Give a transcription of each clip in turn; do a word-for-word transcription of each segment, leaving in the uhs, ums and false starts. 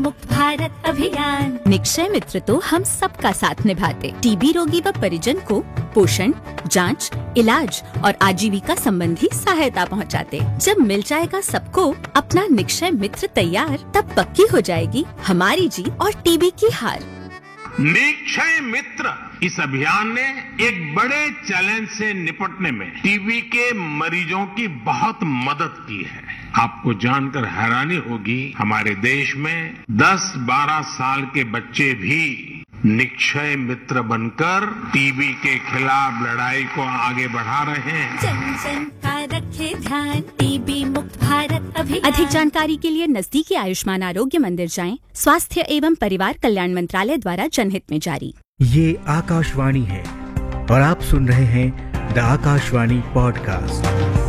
मुक्त भारत अभियान। निक्षय मित्र तो हम सबका साथ निभाते, टीबी रोगी व परिजन को पोषण, जांच, इलाज और आजीविका संबंधी सहायता पहुंचाते। जब मिल जाएगा सबको अपना निक्षय मित्र तैयार, तब पक्की हो जाएगी हमारी जीत और टीबी की हार। निक्षय मित्र इस अभियान ने एक बड़े चैलेंज से निपटने में टीबी के मरीजों की बहुत मदद की है। आपको जानकर हैरानी होगी, हमारे देश में दस बारह साल के बच्चे भी निक्षय मित्र बनकर टीबी के खिलाफ लड़ाई को आगे बढ़ा रहे हैं। जन जन का रखे ध्यान, टीबी मुक्त भारत अभियान। अधिक जानकारी के लिए नजदीकी आयुष्मान आरोग्य मंदिर जाएं। स्वास्थ्य एवं परिवार कल्याण मंत्रालय द्वारा जनहित में जारी। ये आकाशवाणी है और आप सुन रहे हैं the Akashvani podcast.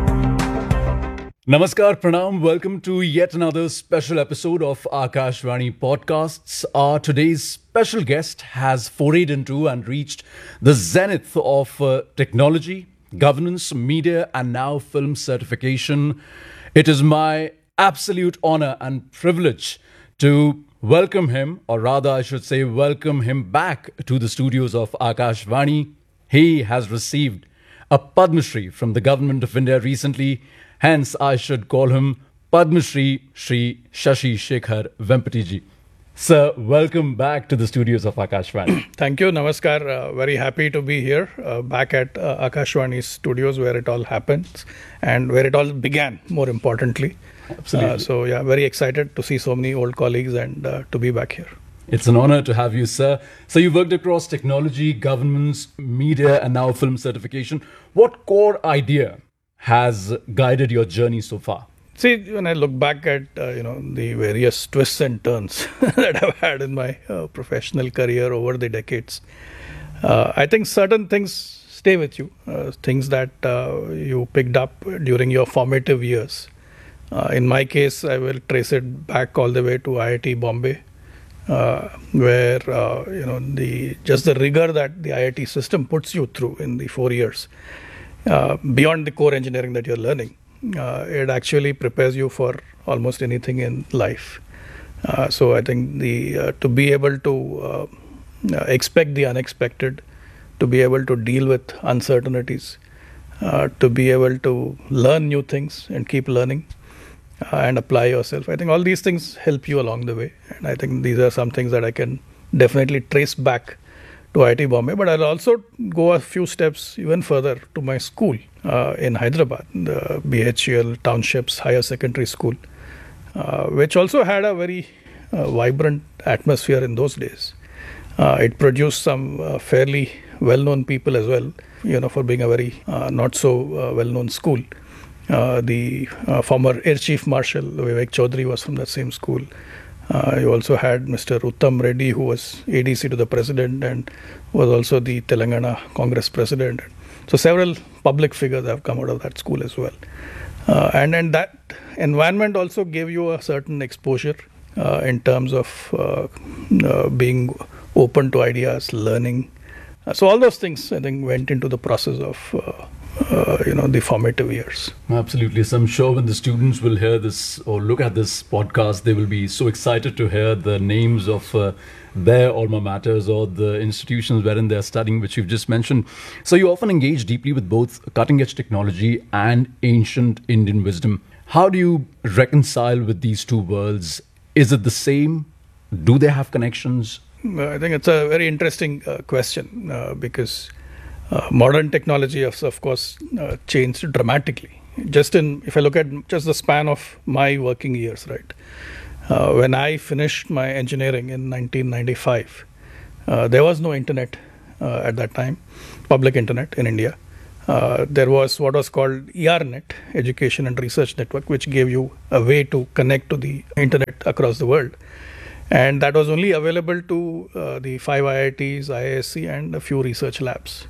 Namaskar, Pranam. Welcome to yet another special episode of Akashvani Podcasts. Our today's special guest has forayed into and reached the zenith of uh, technology, governance, media, and now film certification. It is my absolute honor and privilege to welcome him, or rather, I should say, welcome him back to the studios of Akashvani. He has received a Padma Shri from the Government of India recently. Hence, I should call him Padma Shri Shri Shashi Shekhar Vempati ji. Sir, welcome back to the studios of Akashvani. Thank you. Namaskar. Uh, very happy to be here uh, back at uh, Akashvani's studios where it all happens and where it all began, more importantly. Absolutely. Uh, so, yeah, very excited to see so many old colleagues and uh, to be back here. It's an honor to have you, sir. So you worked across technology, governance, media, and now film certification. What core idea has guided your journey so far? See, when I look back at uh, you know the various twists and turns that I've had in my uh, professional career over the decades, uh, I think certain things stay with you, uh, things that uh, you picked up during your formative years. Uh, in my case, I will trace it back all the way to I I T Bombay, uh, where uh, you know the just the rigor that the I I T system puts you through in the four years. Uh, beyond the core engineering that you're learning, uh, it actually prepares you for almost anything in life. Uh, so I think the uh, to be able to uh, uh, expect the unexpected, to be able to deal with uncertainties, uh, to be able to learn new things and keep learning uh, and apply yourself. I think all these things help you along the way. And I think these are some things that I can definitely trace back to I I T Bombay, but I'll also go a few steps even further to my school uh, in Hyderabad, the B H E L Townships Higher Secondary School, uh, which also had a very uh, vibrant atmosphere in those days. Uh, it produced some uh, fairly well-known people as well, you know, for being a very uh, not so uh, well-known school. Uh, the uh, former Air Chief Marshal Vivek Chaudhary was from that same school. Uh, you also had Mister Uttam Reddy, who was A D C to the president and was also the Telangana Congress president. So several public figures have come out of that school as well. Uh, and, and that environment also gave you a certain exposure uh, in terms of uh, uh, being open to ideas, learning. Uh, so all those things, I think, went into the process of uh, Uh, you know, the formative years. Absolutely. So I'm sure when the students will hear this or look at this podcast, they will be so excited to hear the names of uh, their alma maters or the institutions wherein they're studying, which you've just mentioned. So you often engage deeply with both cutting edge technology and ancient Indian wisdom. How do you reconcile with these two worlds? Is it the same? Do they have connections? I think it's a very interesting uh, question uh, because Uh, modern technology has, of course, uh, changed dramatically. Just in, if I look at just the span of my working years, right? Uh, when I finished my engineering in nineteen ninety-five, uh, there was no internet uh, at that time, public internet in India. Uh, there was what was called E R net, Education and Research Network, which gave you a way to connect to the internet across the world. And that was only available to uh, the five I I Ts, I I S C, and a few research labs.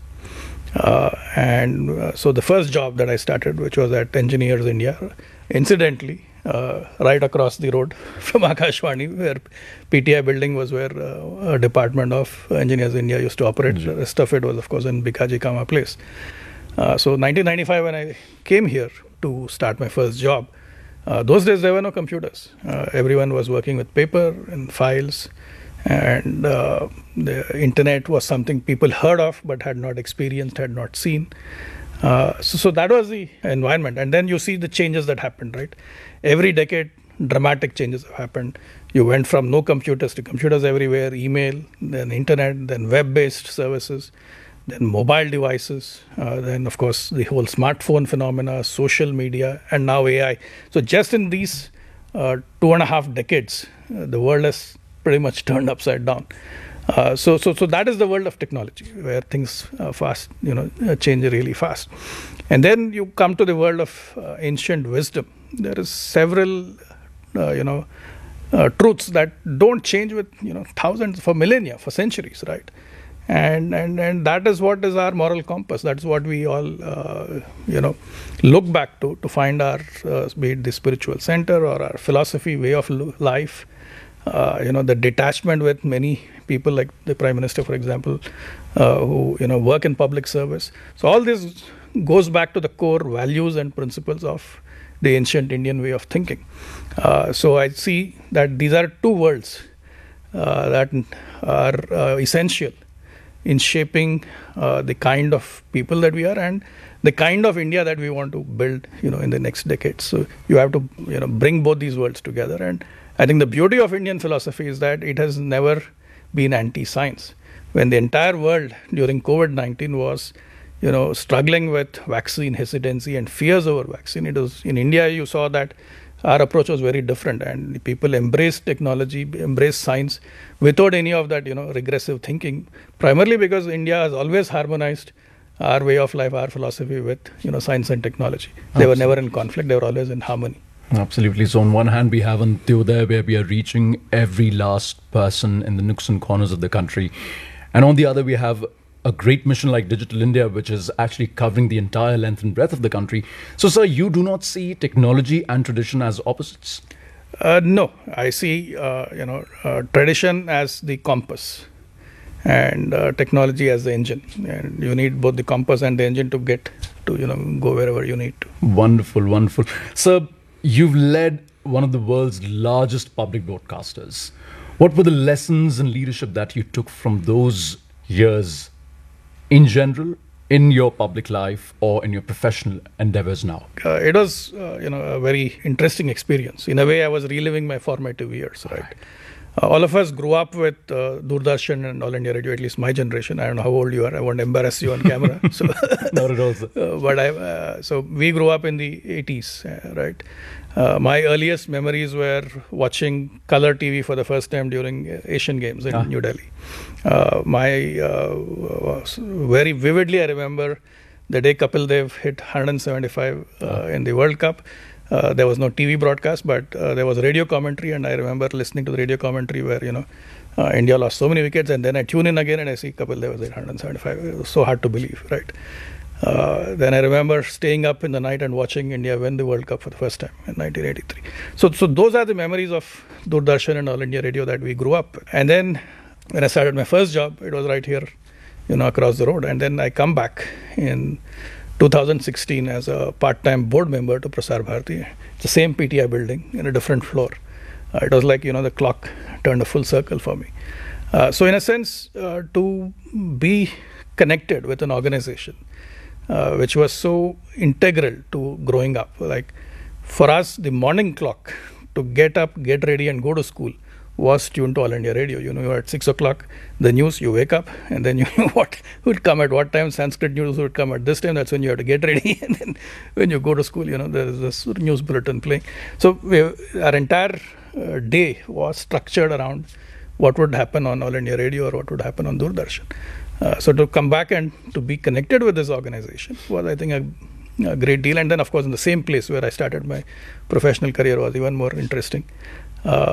Uh, and uh, so the first job that I started, which was at Engineers India, incidentally, uh, right across the road from Akashvani, where P T I building was where uh, a department of Engineers India used to operate. Mm-hmm. The rest of it was, of course, in Bikaji Kama Place. Uh, so nineteen ninety-five, when I came here to start my first job, Uh, those days there were no computers. Uh, everyone was working with paper and files, and uh, the internet was something people heard of but had not experienced, had not seen. Uh, so, so that was the environment. And then you see the changes that happened, right? Every decade, dramatic changes have happened. You went from no computers to computers everywhere, email, then internet, then web-based services, then mobile devices, uh, then of course the whole smartphone phenomena, social media, and now A I. So just in these uh, two and a half decades, uh, the world has pretty much turned upside down. Uh, so, so, so that is the world of technology, where things uh, fast, you know, uh, change really fast. And then you come to the world of uh, ancient wisdom. There is several, uh, you know, uh, truths that don't change with, you know, thousands, for millennia, for centuries, right? And and and that is what is our moral compass. That's what we all, uh, you know, look back to to find our, uh, be it the spiritual center or our philosophy, way of life. Uh, you know, the detachment with many people, like the Prime Minister, for example, uh, who, you know, work in public service. So all this goes back to the core values and principles of the ancient Indian way of thinking. Uh, so I see that these are two worlds uh, that are uh, essential in shaping uh, the kind of people that we are and the kind of India that we want to build, you know, in the next decade. So you have to, you know, bring both these worlds together. And I think the beauty of Indian philosophy is that it has never been anti-science. When the entire world during COVID nineteen was, you know, struggling with vaccine hesitancy and fears over vaccine, it was in India you saw that our approach was very different, and people embraced technology, embraced science without any of that, you know, regressive thinking. Primarily because India has always harmonized our way of life, our philosophy with, you know, science and technology. They Absolutely. Were never in conflict; they were always in harmony. Absolutely. So on one hand, we have Antyodaya, where we are reaching every last person in the nooks and corners of the country. And on the other, we have a great mission like Digital India, which is actually covering the entire length and breadth of the country. So, sir, you do not see technology and tradition as opposites? Uh, no, I see, uh, you know, uh, tradition as the compass and uh, technology as the engine. And you need both the compass and the engine to get to, you know, go wherever you need to. Wonderful, wonderful. Sir, you've led one of the world's largest public broadcasters. What were the lessons and leadership that you took from those years in general, in your public life or in your professional endeavors now? Uh, it was, uh, you know, a very interesting experience. In a way, I was reliving my formative years, right? right. Uh, all of us grew up with uh, Doordarshan and All India Radio, at least my generation. I don't know how old you are. I won't embarrass you on camera. So, Not at all, sir. Uh, but I, uh, so we grew up in the eighties, uh, right? Uh, my earliest memories were watching color T V for the first time during Asian Games in ah. New Delhi. Uh, my uh, very vividly, I remember the day Kapil Dev hit one seventy-five uh, ah. in the World Cup. Uh, there was no T V broadcast, but uh, there was radio commentary, and I remember listening to the radio commentary where, you know, uh, India lost so many wickets, and then I tune in again and I see Kapil Dev was at one seventy-five. It was so hard to believe, right? Uh, then I remember staying up in the night and watching India win the World Cup for the first time in nineteen eighty-three. So, so those are the memories of Doordarshan and All India Radio that we grew up. And then when I started my first job, it was right here, you know, across the road. And then I come back in two thousand sixteen as a part-time board member to Prasar Bharati. It's the same P T I building in a different floor. Uh, it was like, you know, the clock turned a full circle for me. Uh, so in a sense, uh, to be connected with an organization uh, which was so integral to growing up, like for us, the morning clock to get up, get ready and go to school was tuned to All India Radio. You know, at six o'clock, the news, you wake up, and then you know what would come at what time. Sanskrit news would come at this time. That's when you have to get ready. And then when you go to school, you know, there is this news bulletin playing. So we, our entire uh, day was structured around what would happen on All India Radio or what would happen on Doordarshan. Uh, so to come back and to be connected with this organization was, I think, a, a great deal. And then, of course, in the same place where I started my professional career was even more interesting. Uh,